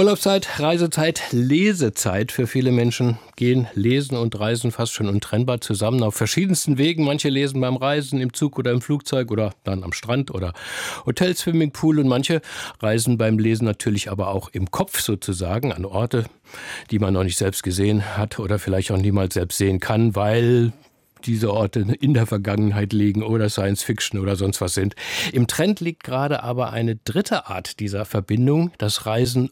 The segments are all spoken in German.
Urlaubszeit, Reisezeit, Lesezeit. Für viele Menschen gehen Lesen und Reisen fast schon untrennbar zusammen auf verschiedensten Wegen. Manche lesen beim Reisen, im Zug oder im Flugzeug oder dann am Strand oder Hotel, Swimmingpool. Und manche reisen beim Lesen natürlich aber auch im Kopf sozusagen an Orte, die man noch nicht selbst gesehen hat oder vielleicht auch niemals selbst sehen kann, weil diese Orte in der Vergangenheit liegen oder Science Fiction oder sonst was sind. Im Trend liegt gerade aber eine dritte Art dieser Verbindung, das Reisen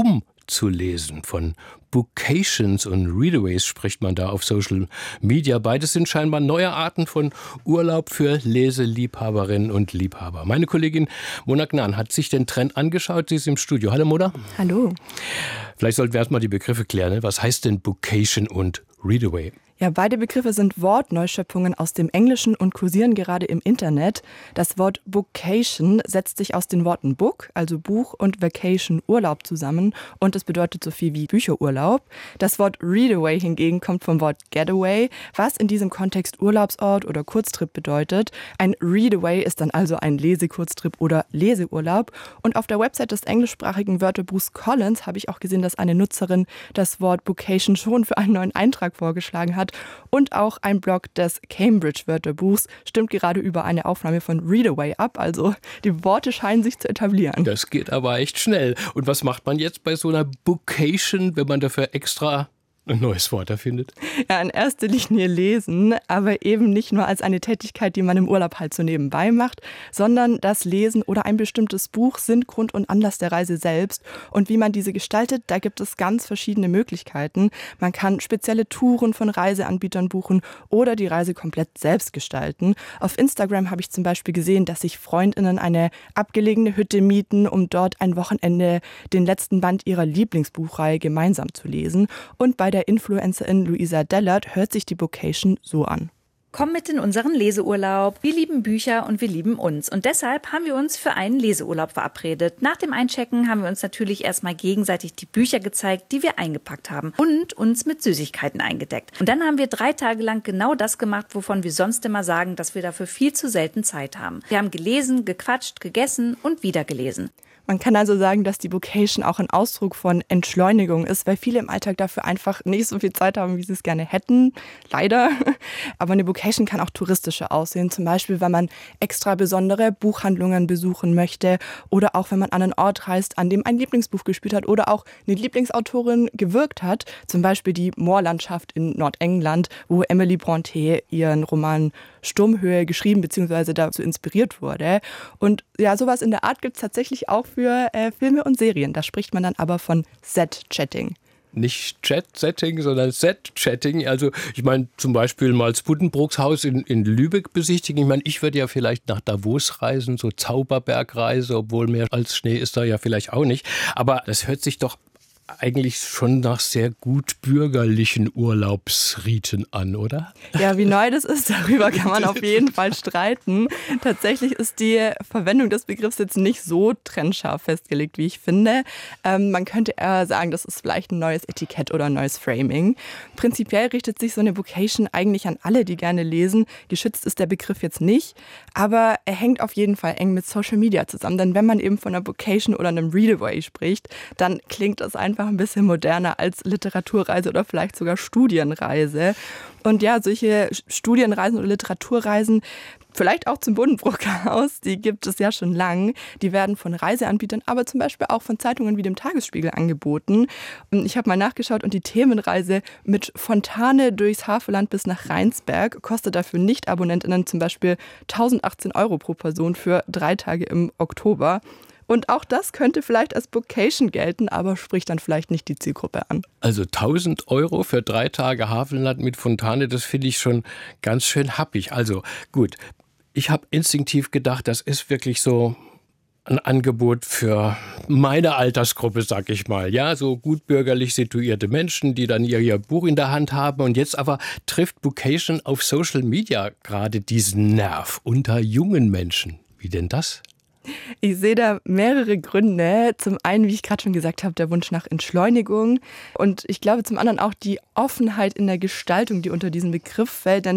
umzulesen. Von Bookations und Readaways spricht man da auf Social Media. Beides sind scheinbar neue Arten von Urlaub für Leseliebhaberinnen und Liebhaber. Meine Kollegin Mona Gnan hat sich den Trend angeschaut. Sie ist im Studio. Hallo Mona. Hallo. Vielleicht sollten wir erstmal die Begriffe klären. Was heißt denn Boocation und Readaway? Ja, beide Begriffe sind Wortneuschöpfungen aus dem Englischen und kursieren gerade im Internet. Das Wort Bookation setzt sich aus den Worten Book, also Buch, und Vacation, Urlaub zusammen und es bedeutet so viel wie Bücherurlaub. Das Wort Readaway hingegen kommt vom Wort Getaway, was in diesem Kontext Urlaubsort oder Kurztrip bedeutet. Ein Readaway ist dann also ein Lesekurztrip oder Leseurlaub. Und auf der Website des englischsprachigen Wörterbuchs Collins habe ich auch gesehen, dass eine Nutzerin das Wort Bookation schon für einen neuen Eintrag vorgeschlagen hat. Und auch ein Blog des Cambridge-Wörterbuchs stimmt gerade über eine Aufnahme von Readaway ab. Also die Worte scheinen sich zu etablieren. Das geht aber echt schnell. Und was macht man jetzt bei so einer Bookation, wenn man dafür extra ein neues Wort erfindet? Ja, in erster Linie lesen, aber eben nicht nur als eine Tätigkeit, die man im Urlaub halt so nebenbei macht, sondern das Lesen oder ein bestimmtes Buch sind Grund und Anlass der Reise selbst. Und wie man diese gestaltet, da gibt es ganz verschiedene Möglichkeiten. Man kann spezielle Touren von Reiseanbietern buchen oder die Reise komplett selbst gestalten. Auf Instagram habe ich zum Beispiel gesehen, dass sich FreundInnen eine abgelegene Hütte mieten, um dort ein Wochenende den letzten Band ihrer Lieblingsbuchreihe gemeinsam zu lesen. Und bei der Influencerin Luisa Dellert hört sich die Bookation so an. Komm mit in unseren Leseurlaub. Wir lieben Bücher und wir lieben uns. Und deshalb haben wir uns für einen Leseurlaub verabredet. Nach dem Einchecken haben wir uns natürlich erstmal gegenseitig die Bücher gezeigt, die wir eingepackt haben. Und uns mit Süßigkeiten eingedeckt. Und dann haben wir 3 Tage lang genau das gemacht, wovon wir sonst immer sagen, dass wir dafür viel zu selten Zeit haben. Wir haben gelesen, gequatscht, gegessen und wieder gelesen. Man kann also sagen, dass die Bookation auch ein Ausdruck von Entschleunigung ist, weil viele im Alltag dafür einfach nicht so viel Zeit haben, wie sie es gerne hätten. Leider. Aber eine Bookation kann auch touristischer aussehen. Zum Beispiel, wenn man extra besondere Buchhandlungen besuchen möchte oder auch, wenn man an einen Ort reist, an dem ein Lieblingsbuch gespielt hat oder auch eine Lieblingsautorin gewirkt hat. Zum Beispiel die Moorlandschaft in Nordengland, wo Emily Brontë ihren Roman Sturmhöhe geschrieben bzw. dazu inspiriert wurde. Und ja, sowas in der Art gibt es tatsächlich auch für Filme und Serien. Da spricht man dann aber von Set-Chatting. Nicht Chat-Setting, sondern Set-Chatting. Also ich meine zum Beispiel mal das Buddenbrooks Haus in Lübeck besichtigen. Ich meine, ich würde ja vielleicht nach Davos reisen, so Zauberbergreise, obwohl mehr als Schnee ist da ja vielleicht auch nicht. Aber das hört sich doch eigentlich schon nach sehr gut bürgerlichen Urlaubsriten an, oder? Ja, wie neu das ist, darüber kann man auf jeden Fall streiten. Tatsächlich ist die Verwendung des Begriffs jetzt nicht so trennscharf festgelegt, wie ich finde. Man könnte eher sagen, das ist vielleicht ein neues Etikett oder ein neues Framing. Prinzipiell richtet sich so eine Bookation eigentlich an alle, die gerne lesen. Geschützt ist der Begriff jetzt nicht, aber er hängt auf jeden Fall eng mit Social Media zusammen. Denn wenn man eben von einer Bookation oder einem Readaway spricht, dann klingt das einfach ein bisschen moderner als Literaturreise oder vielleicht sogar Studienreise. Und ja, solche Studienreisen oder Literaturreisen, vielleicht auch zum Buddenbrook-Haus, die gibt es ja schon lang. Die werden von Reiseanbietern, aber zum Beispiel auch von Zeitungen wie dem Tagesspiegel angeboten. Ich habe mal nachgeschaut und die Themenreise mit Fontane durchs Havelland bis nach Rheinsberg kostet dafür Nicht-AbonnentInnen zum Beispiel 1.018 € pro Person für 3 Tage im Oktober. Und auch das könnte vielleicht als Bookation gelten, aber spricht dann vielleicht nicht die Zielgruppe an. Also 1.000 € für 3 Tage Havelland mit Fontane, das finde ich schon ganz schön happig. Also gut, ich habe instinktiv gedacht, das ist wirklich so ein Angebot für meine Altersgruppe, sag ich mal. Ja, so gut bürgerlich situierte Menschen, die dann ihr Buch in der Hand haben. Und jetzt aber trifft Bookation auf Social Media gerade diesen Nerv unter jungen Menschen. Wie denn das? Ich sehe da mehrere Gründe. Zum einen, wie ich gerade schon gesagt habe, der Wunsch nach Entschleunigung. Und ich glaube zum anderen auch die Offenheit in der Gestaltung, die unter diesen Begriff fällt. Denn wie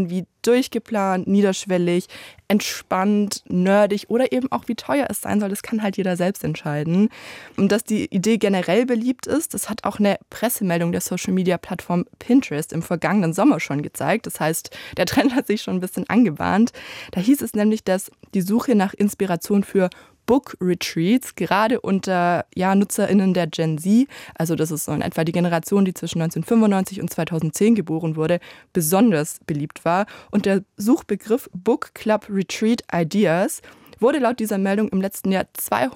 durchgeplant, niederschwellig, entspannt, nerdig oder eben auch wie teuer es sein soll, das kann halt jeder selbst entscheiden. Und dass die Idee generell beliebt ist, das hat auch eine Pressemeldung der Social-Media-Plattform Pinterest im vergangenen Sommer schon gezeigt. Das heißt, der Trend hat sich schon ein bisschen angebahnt. Da hieß es nämlich, dass die Suche nach Inspiration für Book Retreats, gerade unter NutzerInnen der Gen Z, also das ist so in etwa die Generation, die zwischen 1995 und 2010 geboren wurde, besonders beliebt war. Und der Suchbegriff Book Club Retreat Ideas wurde laut dieser Meldung im letzten Jahr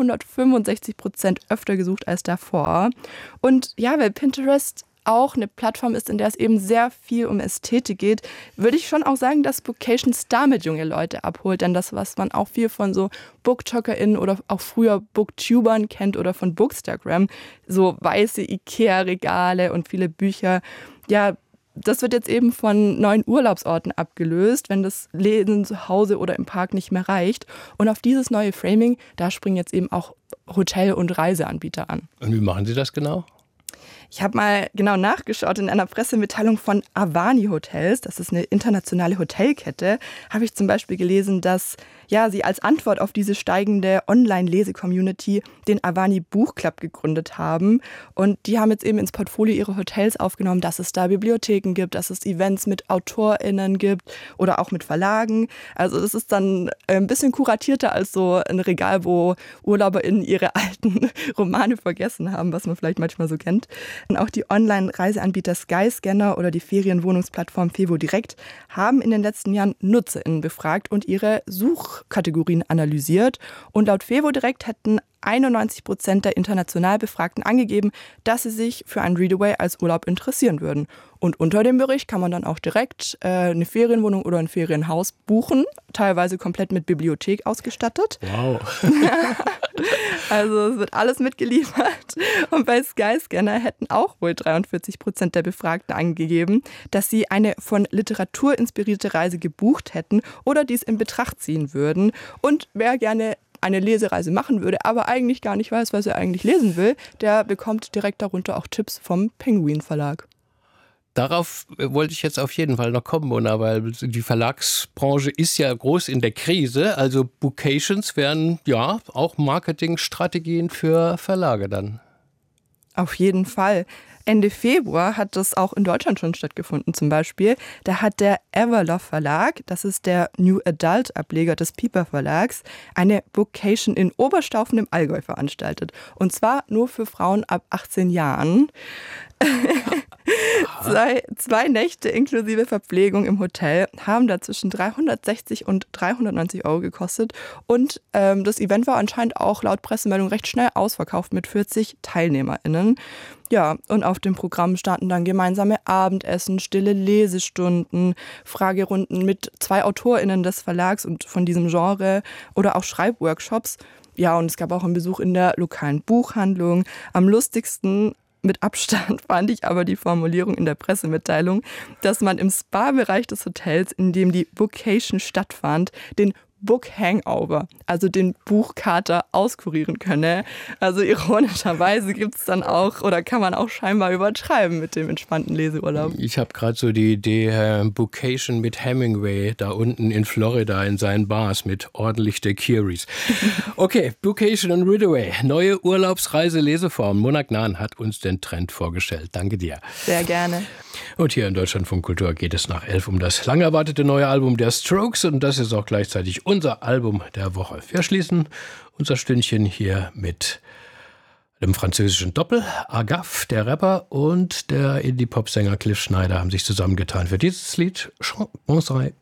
265% öfter gesucht als davor. Und ja, weil Pinterest auch eine Plattform ist, in der es eben sehr viel um Ästhetik geht, würde ich schon auch sagen, dass Bookcations damit junge Leute abholt. Denn das, was man auch viel von so BookTokerInnen oder auch früher Booktubern kennt oder von Bookstagram, so weiße Ikea-Regale und viele Bücher, ja, das wird jetzt eben von neuen Urlaubsorten abgelöst, wenn das Lesen zu Hause oder im Park nicht mehr reicht. Und auf dieses neue Framing, da springen jetzt eben auch Hotel- und Reiseanbieter an. Und wie machen Sie das genau? Ich habe mal genau nachgeschaut in einer Pressemitteilung von Avani Hotels, das ist eine internationale Hotelkette, habe ich zum Beispiel gelesen, dass sie als Antwort auf diese steigende Online-Lese-Community den Avani Buchclub gegründet haben. Und die haben jetzt eben ins Portfolio ihre Hotels aufgenommen, dass es da Bibliotheken gibt, dass es Events mit AutorInnen gibt oder auch mit Verlagen. Also das ist dann ein bisschen kuratierter als so ein Regal, wo UrlauberInnen ihre alten Romane vergessen haben, was man vielleicht manchmal so kennt. Und auch die Online-Reiseanbieter Skyscanner oder die Ferienwohnungsplattform Fevo Direkt haben in den letzten Jahren NutzerInnen befragt und ihre Suchkategorien analysiert. Und laut Fevo Direkt hätten 91% der international Befragten angegeben, dass sie sich für einen Readaway als Urlaub interessieren würden. Und unter dem Bericht kann man dann auch direkt eine Ferienwohnung oder ein Ferienhaus buchen, teilweise komplett mit Bibliothek ausgestattet. Wow. Also es wird alles mitgeliefert. Und bei Skyscanner hätten auch wohl 43% der Befragten angegeben, dass sie eine von Literatur inspirierte Reise gebucht hätten oder dies in Betracht ziehen würden. Und wer gerne eine Lesereise machen würde, aber eigentlich gar nicht weiß, was er eigentlich lesen will, der bekommt direkt darunter auch Tipps vom Penguin Verlag. Darauf wollte ich jetzt auf jeden Fall noch kommen, Mona, weil die Verlagsbranche ist ja groß in der Krise. Also Bookcations wären ja auch Marketingstrategien für Verlage dann. Auf jeden Fall. Ende Februar hat das auch in Deutschland schon stattgefunden zum Beispiel. Da hat der Everlove Verlag, das ist der New Adult Ableger des Piper Verlags, eine Bookcation in Oberstaufen im Allgäu veranstaltet. Und zwar nur für Frauen ab 18 Jahren. Zwei Nächte inklusive Verpflegung im Hotel haben da zwischen 360 und 390 € gekostet. Und das Event war anscheinend auch laut Pressemeldung recht schnell ausverkauft mit 40 TeilnehmerInnen. Ja, und auf dem Programm standen dann gemeinsame Abendessen, stille Lesestunden, Fragerunden mit 2 AutorInnen des Verlags und von diesem Genre oder auch Schreibworkshops. Ja, und es gab auch einen Besuch in der lokalen Buchhandlung. Am lustigsten mit Abstand fand ich aber die Formulierung in der Pressemitteilung, dass man im Spa-Bereich des Hotels, in dem die Bookcation stattfand, den Book Hangover, also den Buchkater, auskurieren könne. Also ironischerweise gibt es dann auch, oder kann man auch scheinbar übertreiben mit dem entspannten Leseurlaub. Ich habe gerade so die Idee, Bookcation mit Hemingway da unten in Florida in seinen Bars mit ordentlich Daiquiris. Okay, Bookcation und Readaway, neue Urlaubsreise-Leseform. Mona Gnahn hat uns den Trend vorgestellt. Danke dir. Sehr gerne. Und hier in Deutschlandfunk Kultur geht es nach 11 um das lang erwartete neue Album der Strokes und das ist auch gleichzeitig unser Album der Woche. Wir schließen unser Stündchen hier mit dem französischen Doppel. Agaf, der Rapper, und der Indie-Pop-Sänger Cliff Schneider haben sich zusammengetan für dieses Lied Chant Bonsoir.